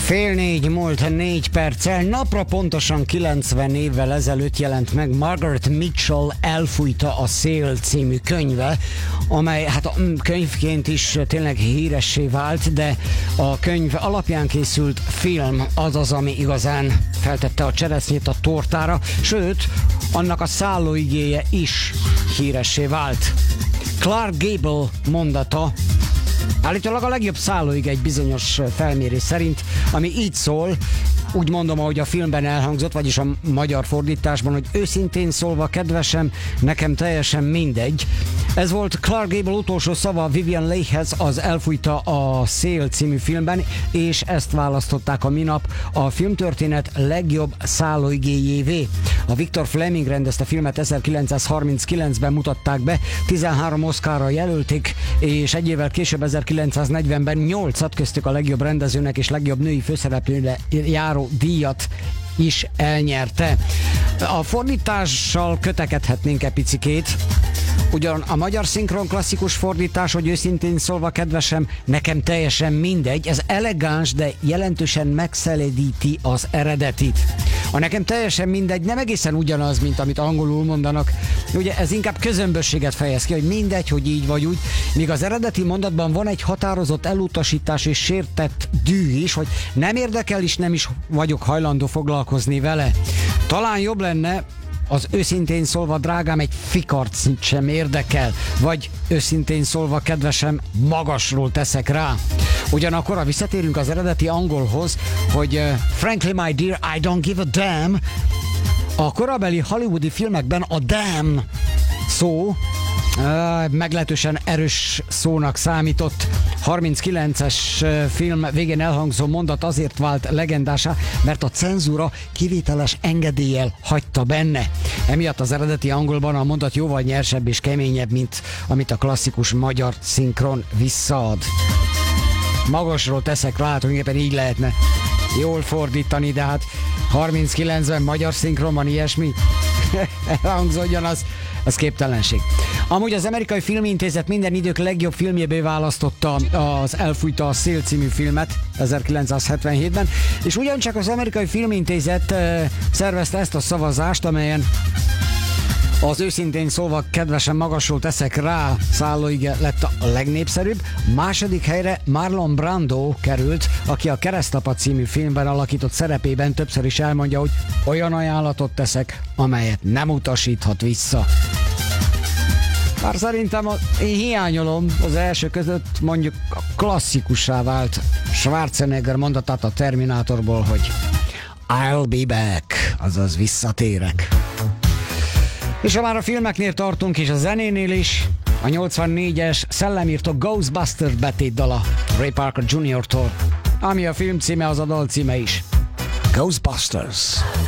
4 múlt 4 perccel, napra pontosan 90 évvel ezelőtt jelent meg Margaret Mitchell Elfújta a szél című könyve, amely hát a könyvként is tényleg híressé vált, de a könyv alapján készült film az, ami igazán feltette a cseresznyét a tortára, sőt, annak a szállóigéje is híressé vált. Clark Gable mondata, állítólag a legjobb szállóige egy bizonyos felmérés szerint, ami így szól, úgy mondom, ahogy a filmben elhangzott, vagyis a magyar fordításban, hogy őszintén szólva, kedvesem, nekem teljesen mindegy. Ez volt Clark Gable utolsó szava Vivien Leighhez az Elfújta a szél című filmben, és ezt választották a minap a filmtörténet legjobb szállóigéjévé. A Victor Fleming rendezte filmet 1939-ben mutatták be, 13 Oscarra jelölték, és egy évvel később 1940-ben 8-at, köztük a legjobb rendezőnek és legjobb női főszereplőre járó díjat is elnyerte. A fordítással kötekedhetnénk egy picikét. Ugyan a magyar szinkron klasszikus fordítás, hogy őszintén szólva, kedvesem, nekem teljesen mindegy, ez elegáns, de jelentősen megszeledíti az eredetit. A nekem teljesen mindegy nem egészen ugyanaz, mint amit angolul mondanak. Ugye ez inkább közömbösséget fejez ki, hogy mindegy, hogy így vagy úgy, míg az eredeti mondatban van egy határozott elutasítás és sértett dű is, hogy nem érdekel és nem is vagyok hajlandó foglalkozni vele. Talán jobb lenne, az őszintén szólva, drágám, egy fikarcit sem érdekel, vagy őszintén szólva, kedvesem, magasról teszek rá. Ugyanakkor, ha visszatérünk az eredeti angolhoz, hogy frankly my dear, I don't give a damn, a korabeli hollywoodi filmekben a damn szó meglehetősen erős szónak számított. 39-es film végén elhangzó mondat azért vált legendásá, mert a cenzúra kivételes engedéllyel hagyta benne. Emiatt az eredeti angolban a mondat jóval nyersebb és keményebb, mint amit a klasszikus magyar szinkron visszaad. Magasról teszek rá, tulajdonképpen így lehetne jól fordítani, de hát 39-ben magyar szinkronban ilyesmi elhangzódjon, az képtelenség. Amúgy az Amerikai Filmintézet minden idők legjobb filmjébé választotta az Elfújta a szél című filmet 1977-ben, és ugyancsak az Amerikai Filmintézet szervezte ezt a szavazást, amelyen az őszintén szólva, kedvesen, magasról teszek rá szállóige lett a legnépszerűbb. Második helyre Marlon Brando került, aki a Keresztapa című filmben alakított szerepében többször is elmondja, hogy olyan ajánlatot teszek, amelyet nem utasíthat vissza. Bár szerintem én hiányolom az első között mondjuk a klasszikussá vált Schwarzenegger mondatát a Terminátorból, hogy I'll be back, azaz visszatérek. És ha már a filmeknél tartunk, és a zenénél is, a 84-es szellemírtó Ghostbusters betétdala Ray Parker Jr.-tól, ami a film címe, az a dal címe is. Ghostbusters.